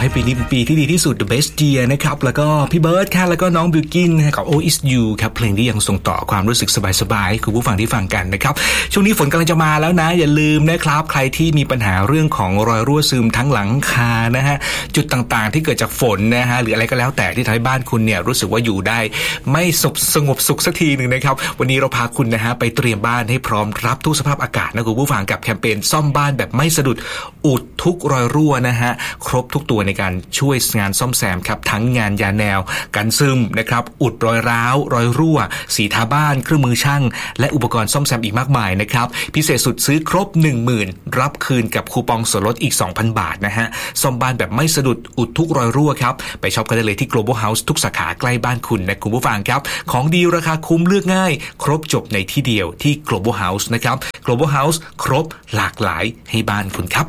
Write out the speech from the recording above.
ให้ปีนี้เป็นปีที่ดีที่สุด The Best Year นะครับแล้วก็พี่เบิร์ดค่ะแล้วก็น้องบิวกินกับ Oh Is You ครับเพลงที่ยังส่งต่อความรู้สึกสบายๆคุณผู้ฟังที่ฟังกันนะครับช่วงนี้ฝนกำลังจะมาแล้วนะอย่าลืมนะครับใครที่มีปัญหาเรื่องของรอยรั่วซึมทั้งหลังคานะฮะจุดต่างๆที่เกิดจากฝนนะฮะหรืออะไรก็แล้วแต่ที่ทำให้บ้านคุณเนี่ยรู้สึกว่าอยู่ได้ไม่สงบสุขสักทีนึงนะครับวันนี้เราพาคุณนะฮะไปเตรียมบ้านให้พร้อมรับทุกสภาพอากาศนะคุณผู้ฟังกับแคมเปญซ่อมบ้านแบบไม่สะดุดอุดทุกรอยรั่วนะฮะครบทุกตัวในการช่วยงานซ่อมแซมครับทั้งงานยาแนวกันซึมนะครับอุดรอยร้าวรอยรั่วสีทาบ้านเครื่องมือช่างและอุปกรณ์ซ่อมแซมอีกมากมายนะครับพิเศษสุดซื้อครบ 10,000 รับคืนกับคูปองส่วนลดอีก 2,000 บาทนะฮะซ่อมบ้านแบบไม่สะดุดอุดทุกรอยรั่วครับไปช็อปกันได้เลยที่ Global House ทุกสาขาใกล้บ้านคุณนะคุณผู้ฟังครับของดีราคาคุ้มเลือกง่ายครบจบในที่เดียวที่ Global House นะครับ Global House ครบหลากหลายให้บ้านคุณครับ